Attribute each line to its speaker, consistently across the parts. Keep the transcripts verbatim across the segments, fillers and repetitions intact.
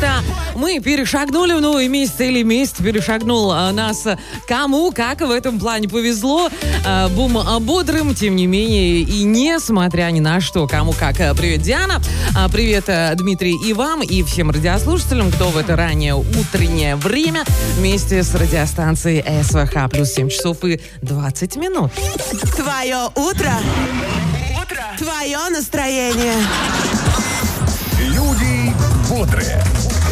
Speaker 1: что мы перешагнули в новый месяц, или месяц перешагнул нас. Кому как в этом плане повезло. Бум бодрым, тем не менее, и несмотря ни на что. Кому как. Привет, Диана. Привет, Дмитрий, и вам, и всем радиослушателям, кто в это раннее утреннее время вместе с радиостанцией СВХ. Плюс семь часов и двадцать минут.
Speaker 2: Твое утро. Утро. Твое настроение.
Speaker 3: Люди бодрые.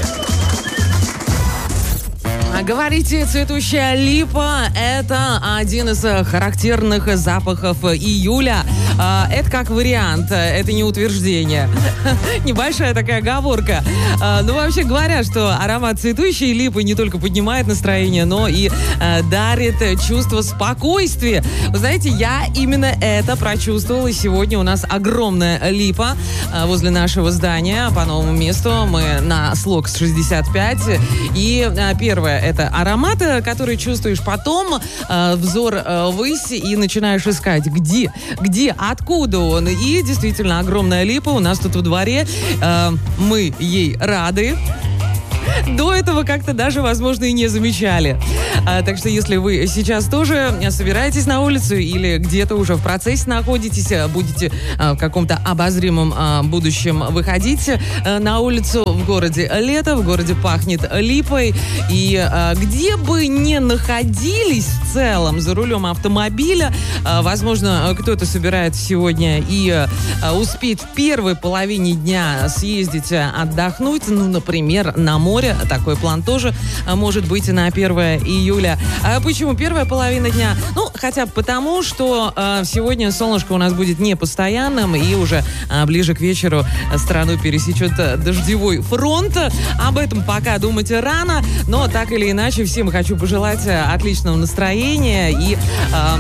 Speaker 1: Говорите, цветущая липа – это один из характерных запахов июля. Это как вариант, это не утверждение. Небольшая такая оговорка. Ну, вообще говорят, что аромат цветущей липы не только поднимает настроение, но и дарит чувство спокойствия. Вы знаете, я именно это прочувствовала. Сегодня у нас огромная липа возле нашего здания по новому месту. Мы на Слокс шестьдесят пять. И первое – это аромат, который чувствуешь потом, э, взор э, ввысь, и начинаешь искать, где, где, откуда он. И действительно, огромная липа у нас тут во дворе. Э, мы ей рады. До этого как-то даже, возможно, и не замечали. А, так что, если вы сейчас тоже собираетесь на улицу или где-то уже в процессе находитесь, будете а, в каком-то обозримом а, будущем выходить а, на улицу, в городе лето, в городе пахнет липой. И а, где бы ни находились в целом за рулем автомобиля, а, возможно, кто-то собирается сегодня и а, успеть в первой половине дня съездить отдохнуть, ну, например, на море. Такой план тоже может быть на первое июля. А почему первая половина дня? Ну, хотя бы потому, что э, сегодня солнышко у нас будет непостоянным, и уже э, ближе к вечеру страну пересечет дождевой фронт. Об этом пока думать рано, но так или иначе всем хочу пожелать отличного настроения и... Э,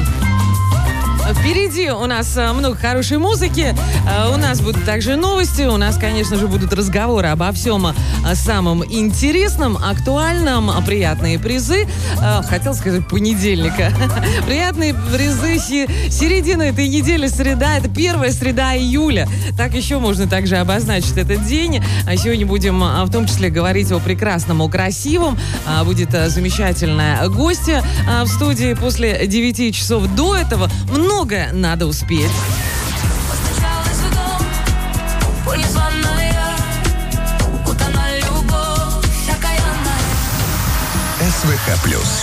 Speaker 1: Впереди у нас много хорошей музыки, у нас будут также новости, у нас, конечно же, будут разговоры обо всем самом интересном, актуальном, приятные призы. Хотел сказать понедельника. Приятные призы середины этой недели, среда, это первая среда июля. Так еще можно также обозначить этот день. Сегодня будем в том числе говорить о прекрасном, о красивом. Будет замечательная гостья в студии после девяти часов. До этого много Многое надо успеть.
Speaker 3: СВХ плюс.